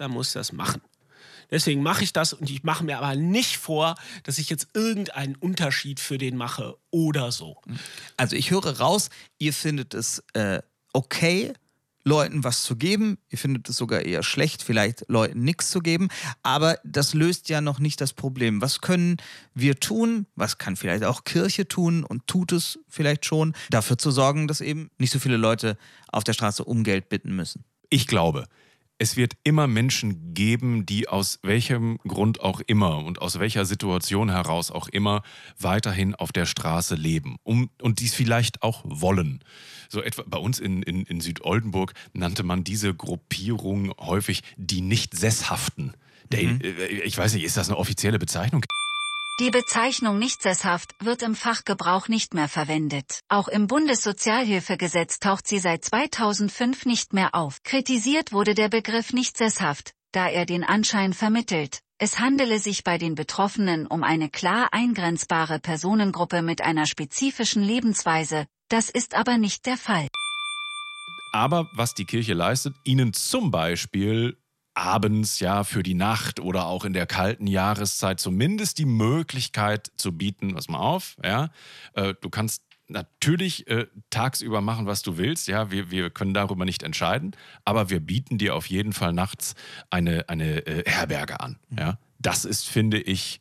dann muss er es machen. Deswegen mache ich das und ich mache mir aber nicht vor, dass ich jetzt irgendeinen Unterschied für den mache oder so. Also ich höre raus, ihr findet es okay, Leuten was zu geben. Ihr findet es sogar eher schlecht, vielleicht Leuten nichts zu geben. Aber das löst ja noch nicht das Problem. Was können wir tun? Was kann vielleicht auch Kirche tun und tut es vielleicht schon, dafür zu sorgen, dass eben nicht so viele Leute auf der Straße um Geld bitten müssen? Ich glaube, es wird immer Menschen geben, die aus welchem Grund auch immer und aus welcher Situation heraus auch immer weiterhin auf der Straße leben und dies vielleicht auch wollen. So etwa bei uns in Südoldenburg nannte man diese Gruppierung häufig die Nicht-Sesshaften. Ich weiß nicht, ist das eine offizielle Bezeichnung? Die Bezeichnung nicht sesshaft wird im Fachgebrauch nicht mehr verwendet. Auch im Bundessozialhilfegesetz taucht sie seit 2005 nicht mehr auf. Kritisiert wurde der Begriff nicht sesshaft, da er den Anschein vermittelt, es handele sich bei den Betroffenen um eine klar eingrenzbare Personengruppe mit einer spezifischen Lebensweise. Das ist aber nicht der Fall. Aber was die Kirche leistet, ihnen zum Beispiel abends, ja, für die Nacht oder auch in der kalten Jahreszeit zumindest die Möglichkeit zu bieten, pass mal auf, ja, du kannst natürlich tagsüber machen, was du willst, ja, wir können darüber nicht entscheiden, aber wir bieten dir auf jeden Fall nachts eine Herberge an, ja. Das ist, finde ich,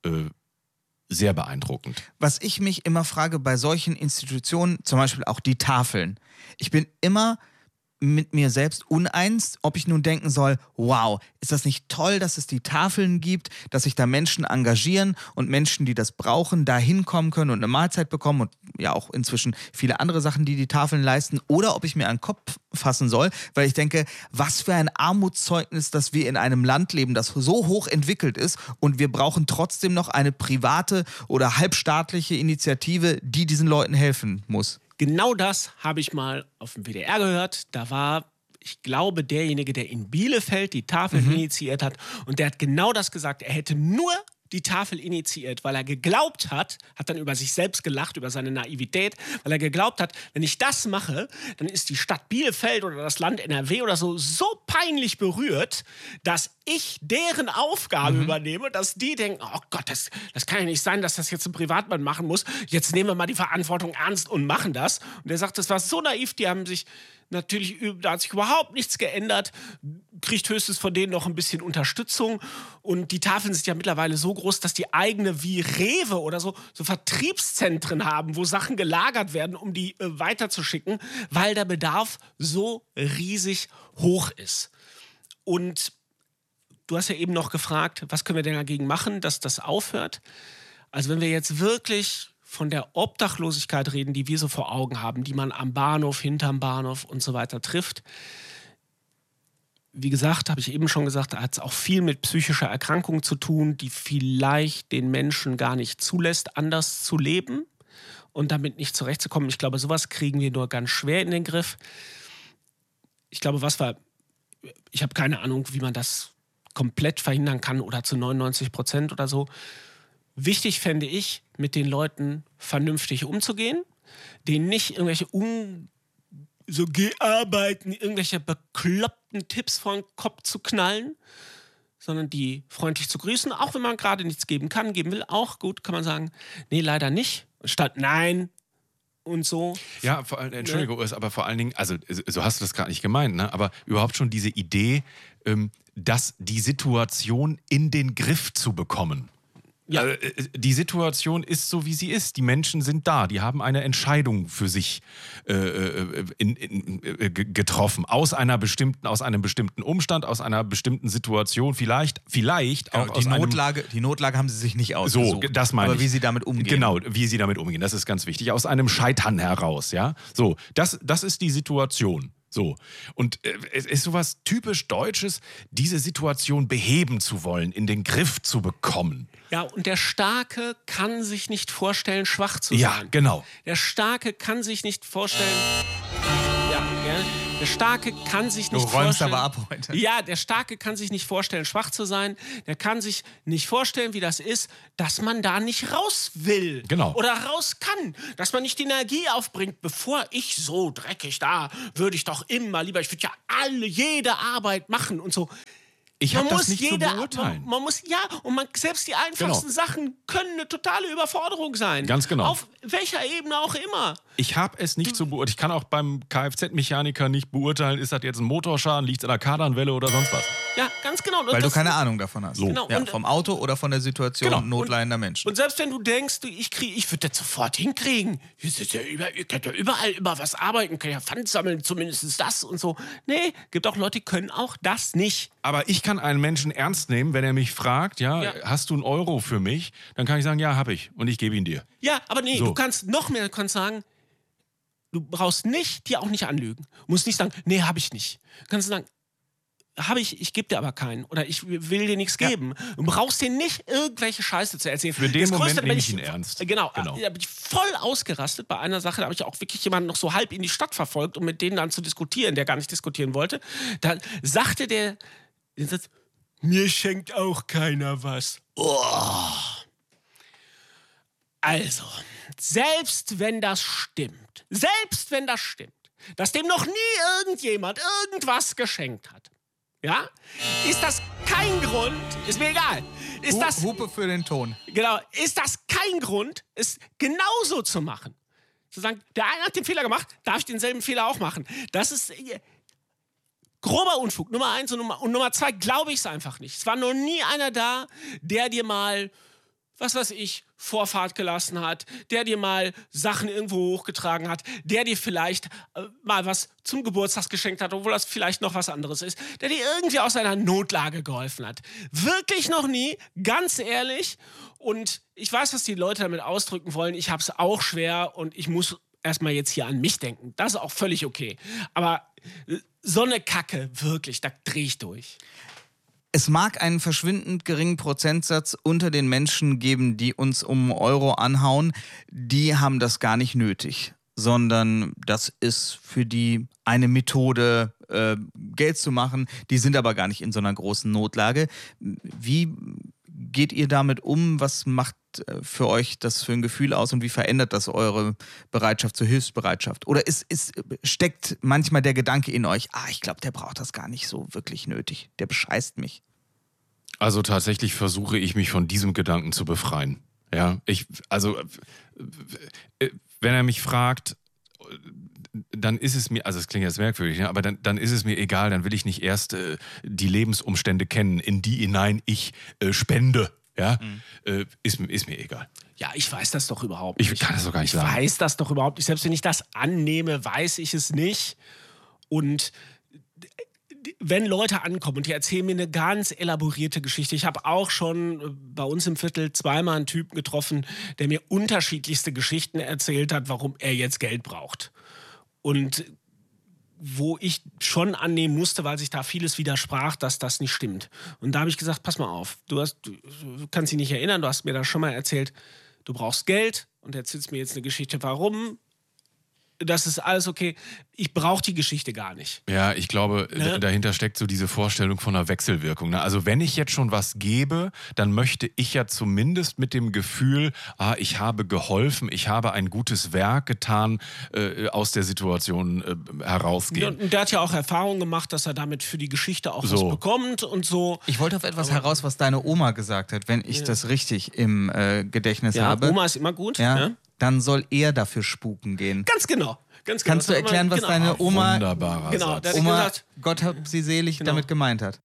sehr beeindruckend. Was ich mich immer frage bei solchen Institutionen, zum Beispiel auch die Tafeln, ich bin immer mit mir selbst uneins, ob ich nun denken soll, wow, ist das nicht toll, dass es die Tafeln gibt, dass sich da Menschen engagieren und Menschen, die das brauchen, da hinkommen können und eine Mahlzeit bekommen und ja auch inzwischen viele andere Sachen, die die Tafeln leisten, oder ob ich mir an den Kopf fassen soll, weil ich denke, was für ein Armutszeugnis, dass wir in einem Land leben, das so hoch entwickelt ist und wir brauchen trotzdem noch eine private oder halbstaatliche Initiative, die diesen Leuten helfen muss. Genau das habe ich mal auf dem WDR gehört. Da war, ich glaube, derjenige, der in Bielefeld die Tafel initiiert hat. Und der hat genau das gesagt. Er hätte nur die Tafel initiiert, weil er geglaubt hat dann über sich selbst gelacht, über seine Naivität, weil er geglaubt hat, wenn ich das mache, dann ist die Stadt Bielefeld oder das Land NRW oder so peinlich berührt, dass ich deren Aufgabe übernehme, dass die denken, oh Gott, das kann ja nicht sein, dass das jetzt ein Privatmann machen muss. Jetzt nehmen wir mal die Verantwortung ernst und machen das. Und er sagt, das war so naiv, die haben sich natürlich, da hat sich überhaupt nichts geändert, kriegt höchstens von denen noch ein bisschen Unterstützung. Und die Tafeln sind ja mittlerweile so groß, dass die eigene wie Rewe oder so Vertriebszentren haben, wo Sachen gelagert werden, um die weiterzuschicken, weil der Bedarf so riesig hoch ist. Und du hast ja eben noch gefragt, was können wir denn dagegen machen, dass das aufhört? Also wenn wir jetzt wirklich von der Obdachlosigkeit reden, die wir so vor Augen haben, die man am Bahnhof, hinterm Bahnhof und so weiter trifft. Wie gesagt, habe ich eben schon gesagt, da hat es auch viel mit psychischer Erkrankung zu tun, die vielleicht den Menschen gar nicht zulässt, anders zu leben und damit nicht zurechtzukommen. Ich glaube, sowas kriegen wir nur ganz schwer in den Griff. Ich glaube, ich habe keine Ahnung, wie man das komplett verhindern kann oder zu 99% oder so. Wichtig fände ich, mit den Leuten vernünftig umzugehen, denen nicht irgendwelche geh arbeiten, irgendwelche bekloppten Tipps vor den Kopf zu knallen, sondern die freundlich zu grüßen, auch wenn man gerade nichts geben kann, geben will, auch gut, kann man sagen, nee, leider nicht, statt nein und so. Ja, Entschuldigung, aber vor allen Dingen, also so hast du das gerade nicht gemeint, ne? Aber überhaupt schon diese Idee, dass die Situation in den Griff zu bekommen. Ja. Die Situation ist so, wie sie ist. Die Menschen sind da. Die haben eine Entscheidung für sich getroffen. Aus einem bestimmten Umstand, aus einer bestimmten Situation. Vielleicht auch aus Die Notlage haben sie sich nicht ausgesucht. So, das meine ich. Aber wie sie damit umgehen. Genau, wie sie damit umgehen. Das ist ganz wichtig. Aus einem Scheitern heraus, ja. So, das ist die Situation. So. Und es ist sowas typisch Deutsches, diese Situation beheben zu wollen, in den Griff zu bekommen. Ja, und der Starke kann sich nicht vorstellen, schwach zu sein. Ja, genau. Der Starke kann sich nicht vorstellen... Der Starke kann sich nicht vorstellen... Du räumst aber ab heute. Ja, der Starke kann sich nicht vorstellen, schwach zu sein. Der kann sich nicht vorstellen, wie das ist, dass man da nicht raus will. Genau. Oder raus kann. Dass man nicht die Energie aufbringt. Bevor ich so dreckig da, würde ich doch immer lieber... Ich würde ja jede Arbeit machen und so. Ich habe das nicht zu beurteilen. Man muss, ja, und selbst die einfachsten Sachen können eine totale Überforderung sein. Ganz genau. Auf welcher Ebene auch immer. Ich habe es nicht zu beurteilen. Ich kann auch beim Kfz-Mechaniker nicht beurteilen, ist das jetzt ein Motorschaden, liegt es an der Kardanwelle oder sonst was. Ja, ganz genau. Und Weil du keine Ahnung davon hast. So. Genau. Ja, Und, vom Auto oder von der Situation notleidender Menschen. und selbst wenn du denkst, ich würde das sofort hinkriegen. Ihr könnt ja überall über was arbeiten, könnt ja Pfand sammeln, zumindest das und so. Nee, gibt auch Leute, die können auch das nicht. Aber ich kann einen Menschen ernst nehmen, wenn er mich fragt, hast du einen Euro für mich? Dann kann ich sagen, ja, habe ich. Und ich gebe ihn dir. Ja, aber nee, So. du kannst noch mehr, du kannst sagen, du brauchst dir auch nicht anlügen. Du musst nicht sagen, nee, habe ich nicht. Du kannst sagen, habe ich gebe dir aber keinen. Oder ich will dir nichts geben. Du brauchst dir nicht irgendwelche Scheiße zu erzählen. Für den Das Moment Größte, nehme wenn ich ihn ernst. Genau. Da bin ich voll ausgerastet bei einer Sache. Da habe ich auch wirklich jemanden noch so halb in die Stadt verfolgt, um mit denen dann zu diskutieren, der gar nicht diskutieren wollte. Da sagte der Satz, mir schenkt auch keiner was. Oh. Also, selbst wenn das stimmt, dass dem noch nie irgendjemand irgendwas geschenkt hat, ja, ist das kein Grund, ist mir egal, ist das, Hupe für den Ton. genau, ist das kein Grund, es genauso zu machen. Zu sagen, der eine hat den Fehler gemacht, darf ich denselben Fehler auch machen. Das ist grober Unfug, Nummer 1 und Nummer 2 glaube ich es einfach nicht. Es war noch nie einer da, der dir mal, was weiß ich, Vorfahrt gelassen hat, der dir mal Sachen irgendwo hochgetragen hat, der dir vielleicht mal was zum Geburtstag geschenkt hat, obwohl das vielleicht noch was anderes ist, der dir irgendwie aus einer Notlage geholfen hat. Wirklich noch nie, ganz ehrlich. Und ich weiß, was die Leute damit ausdrücken wollen. Ich habe es auch schwer und ich muss erstmal jetzt hier an mich denken. Das ist auch völlig okay. Aber so eine Kacke, wirklich, da drehe ich durch. Es mag einen verschwindend geringen Prozentsatz unter den Menschen geben, die uns um Euro anhauen. Die haben das gar nicht nötig, sondern das ist für die eine Methode, Geld zu machen. Die sind aber gar nicht in so einer großen Notlage. Wie geht ihr damit um? Was macht für euch das für ein Gefühl aus und wie verändert das eure Bereitschaft zur Hilfsbereitschaft? Oder steckt manchmal der Gedanke in euch, ich glaube, der braucht das gar nicht so wirklich nötig. Der bescheißt mich. Also tatsächlich versuche ich mich von diesem Gedanken zu befreien. Ja, wenn er mich fragt, dann ist es mir, also es klingt jetzt merkwürdig, aber dann ist es mir egal, dann will ich nicht erst die Lebensumstände kennen, in die hinein ich spende. Ja, ist mir egal. Ja, ich weiß das doch überhaupt nicht. Ich kann das doch gar nicht sagen. Ich weiß das doch überhaupt nicht. Selbst wenn ich das annehme, weiß ich es nicht. Und wenn Leute ankommen und die erzählen mir eine ganz elaborierte Geschichte. Ich habe auch schon bei uns im Viertel zweimal einen Typen getroffen, der mir unterschiedlichste Geschichten erzählt hat, warum er jetzt Geld braucht. Und wo ich schon annehmen musste, weil sich da vieles widersprach, dass das nicht stimmt. Und da habe ich gesagt, pass mal auf, du kannst dich nicht erinnern, du hast mir das schon mal erzählt, du brauchst Geld und erzählst mir jetzt eine Geschichte, warum. Das ist alles okay. Ich brauche die Geschichte gar nicht. Ja, ich glaube, dahinter steckt so diese Vorstellung von einer Wechselwirkung. Ne? Also wenn ich jetzt schon was gebe, dann möchte ich ja zumindest mit dem Gefühl, ich habe geholfen, ich habe ein gutes Werk getan, aus der Situation herausgehen. Und der hat ja auch Erfahrung gemacht, dass er damit für die Geschichte auch was bekommt und so. Ich wollte auf etwas heraus, was deine Oma gesagt hat, wenn ich das richtig im Gedächtnis habe. Ja, Oma ist immer gut. Ja. Dann soll er dafür spuken gehen. Ganz genau. Kannst du erklären, was deine Oma, Wunderbarer Satz. Oma, Gott hab sie selig, damit gemeint hat?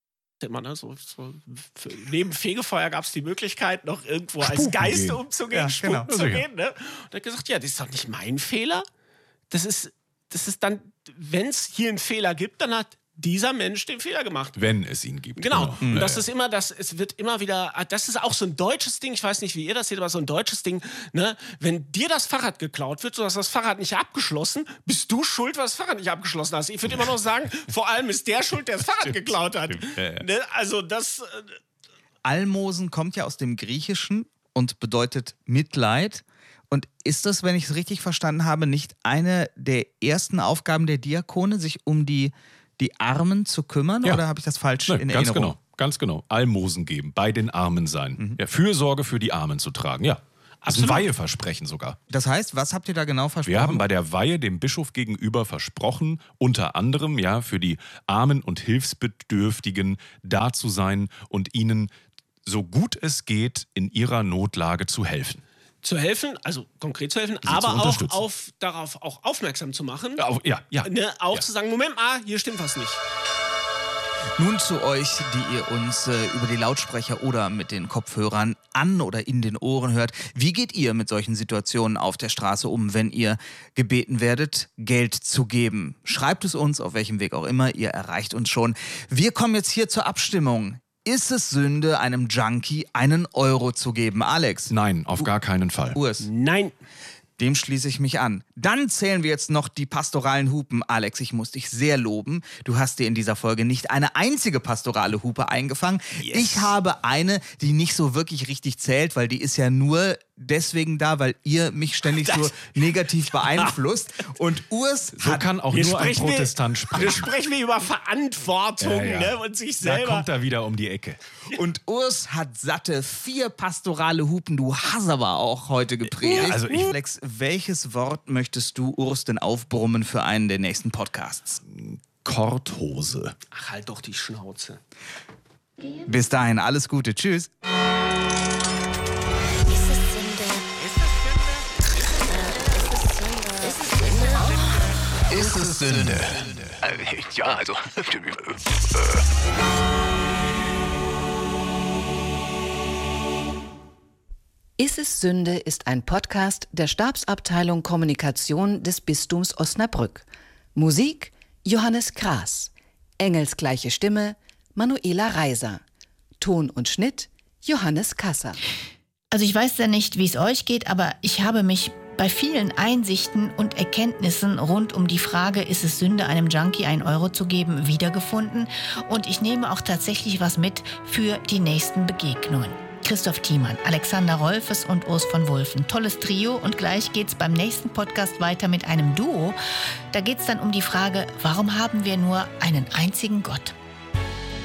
Neben Fegefeuer gab es die Möglichkeit, noch irgendwo Spuken als Geist gehen. umzugehen, Ja, spuken genau. zu gehen. Ne? Und er hat gesagt, ja, das ist doch nicht mein Fehler. Das ist dann, wenn es hier einen Fehler gibt, dann hat dieser Mensch den Fehler gemacht. Wenn es ihn gibt. Genau. Und das ist immer es wird immer wieder, das ist auch so ein deutsches Ding, ich weiß nicht, wie ihr das seht, aber so ein deutsches Ding, ne? Wenn dir das Fahrrad geklaut wird, so hast das Fahrrad nicht abgeschlossen, bist du schuld, weil das Fahrrad nicht abgeschlossen hast. Ich würde immer noch sagen, vor allem ist der schuld, der das Fahrrad geklaut hat. Ne? Also das... Almosen kommt ja aus dem Griechischen und bedeutet Mitleid. Und ist das, wenn ich es richtig verstanden habe, nicht eine der ersten Aufgaben der Diakone, sich um die Armen zu kümmern? Ja. Oder habe ich das falsch in ganz Erinnerung? Ganz genau. Almosen geben, bei den Armen sein. Ja, Fürsorge für die Armen zu tragen, ja. Das ist ein Weiheversprechen sogar. Das heißt, was habt ihr da genau versprochen? Wir haben bei der Weihe dem Bischof gegenüber versprochen, unter anderem für die Armen und Hilfsbedürftigen da zu sein und ihnen so gut es geht in ihrer Notlage zu helfen. Zu helfen, also konkret zu helfen, Sie aber zu auch darauf auch aufmerksam zu machen. Ja. Zu sagen, Moment mal, hier stimmt was nicht. Nun zu euch, die ihr uns über die Lautsprecher oder mit den Kopfhörern an oder in den Ohren hört. Wie geht ihr mit solchen Situationen auf der Straße um, wenn ihr gebeten werdet, Geld zu geben? Schreibt es uns, auf welchem Weg auch immer, ihr erreicht uns schon. Wir kommen jetzt hier zur Abstimmung. Ist es Sünde, einem Junkie einen Euro zu geben? Alex? Nein, auf gar keinen Fall. Urs? Nein. Dem schließe ich mich an. Dann zählen wir jetzt noch die pastoralen Hupen. Alex, ich muss dich sehr loben. Du hast dir in dieser Folge nicht eine einzige pastorale Hupe eingefangen. Yes. Ich habe eine, die nicht so wirklich richtig zählt, weil die ist ja nur deswegen da, weil ihr mich ständig so negativ beeinflusst. Und Urs so kann auch nur ein Protestant sprechen. Wir sprechen wir über Verantwortung Ne, und sich selber. Da kommt er wieder um die Ecke. Und Urs hat satte 4 pastorale Hupen. Du hast aber auch heute gepredigt. Ja, also Alex, welches Wort möchtest du Urs denn aufbrummen für einen der nächsten Podcasts? Korthose. Ach, halt doch die Schnauze. Bis dahin, alles Gute. Tschüss. Ist es Sünde? Ja, also. Ist es Sünde ist ein Podcast der Stabsabteilung Kommunikation des Bistums Osnabrück. Musik Johannes Kraas. Engelsgleiche Stimme Manuela Reiser. Ton und Schnitt Johannes Kasser. Also ich weiß ja nicht, wie es euch geht, aber ich habe mich bei vielen Einsichten und Erkenntnissen rund um die Frage, ist es Sünde, einem Junkie einen Euro zu geben, wiedergefunden. Und ich nehme auch tatsächlich was mit für die nächsten Begegnungen. Christoph Thiemann, Alexander Rolfes und Urs von Wulfen. Tolles Trio und gleich geht's beim nächsten Podcast weiter mit einem Duo. Da geht's dann um die Frage, warum haben wir nur einen einzigen Gott?